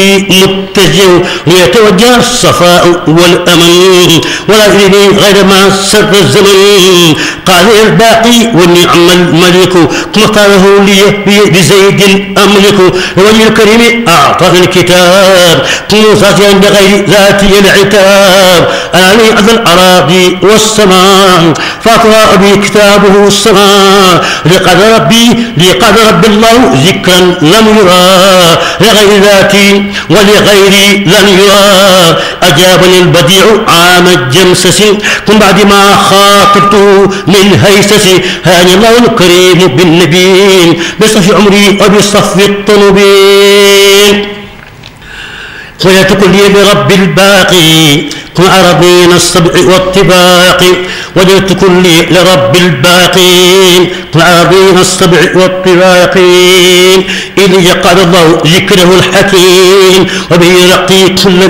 متجه ليتوجه الصفاء والأمن ولا يريني غير ما سر الزمن. قال الباقي والنعم الملك مختاره لي بزيد أملك وجه الكريم أعطاني الكتاب موسى بغير ذاتي العتاب. أنا لي أذى الأراضي والسماء فأقرأ بي كتابه السماء. لقد رب الله ذكرا لم يرى لغير ذاتي ولغيري لم يرى. أجابني البديع عام الجمسس من بعد ما خاطبته من هيسس. هاني الله الكريم بالنبي بصف عمري وبصف الطلبين. ولا تقل لي برب الباقي كن أرضين السبع والطباق. وجدت كلي لرب الباقين كن أرضين السبع والطباق. إذ يقال الله ذكره الحكيم وبه يرقي كل